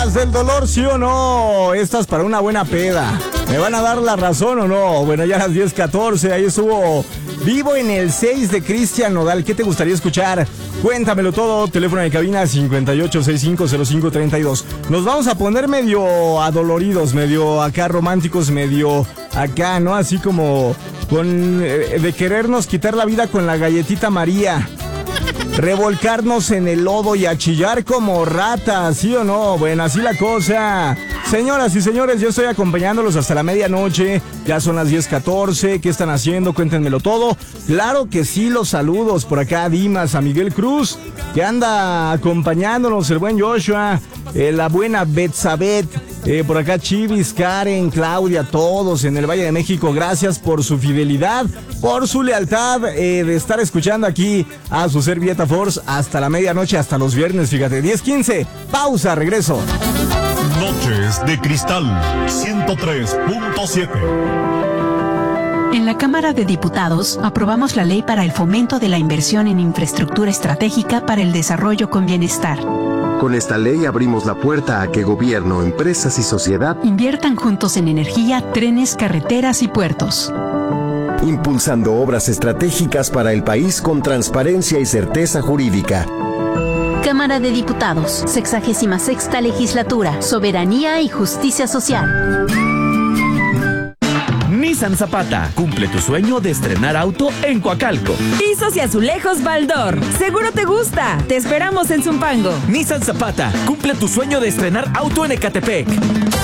Las del dolor, ¿sí o no? Estas para una buena peda. ¿Me van a dar la razón o no? Bueno, ya a las 10:14, ahí estuvo Vivo en el 6 de Cristian Nodal. ¿Qué te gustaría escuchar? Cuéntamelo todo. Teléfono de cabina 58650532. Nos vamos a poner medio adoloridos, medio acá románticos, medio acá, ¿no? Así como de querernos quitar la vida con la galletita María. Revolcarnos en el lodo y a chillar como ratas, ¿sí o no? Bueno, así la cosa. Señoras y señores, yo estoy acompañándolos hasta la medianoche. Ya son las 10:14. ¿Qué están haciendo? Cuéntenmelo todo. Claro que sí, los saludos por acá a Dimas, a Miguel Cruz, que anda acompañándonos, el buen Joshua, la buena Betsabet, por acá Chivis, Karen, Claudia, todos en el Valle de México. Gracias por su fidelidad, por su lealtad de estar escuchando aquí a su servilleta Force hasta la medianoche, hasta los viernes, fíjate. 10:15, pausa, regreso. Noches de Cristal 103.7. En la Cámara de Diputados aprobamos la ley para el fomento de la inversión en infraestructura estratégica para el desarrollo con bienestar. Con esta ley abrimos la puerta a que gobierno, empresas y sociedad inviertan juntos en energía, trenes, carreteras y puertos. Impulsando obras estratégicas para el país con transparencia y certeza jurídica. Cámara de Diputados, 66ª Legislatura, Soberanía y Justicia Social. Nissan Zapata, cumple tu sueño de estrenar auto en Coacalco. Pisos y azulejos Baldor, seguro te gusta. Te esperamos en Zumpango. Nissan Zapata, cumple tu sueño de estrenar auto en Ecatepec.